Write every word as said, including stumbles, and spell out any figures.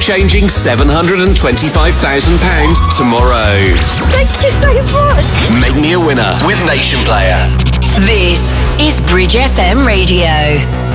life-changing seven hundred twenty-five thousand pounds tomorrow. Thank you so much. Make me a winner with Nation Player. This is Bridge F M Radio.